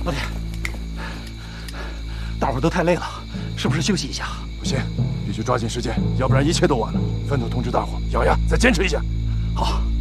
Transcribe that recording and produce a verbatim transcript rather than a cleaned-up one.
老铁，大伙儿都太累了，是不是休息一下？ 不行，必须抓紧时间，要不然一切都晚了。分头通知大伙，咬牙再坚持一下。 好。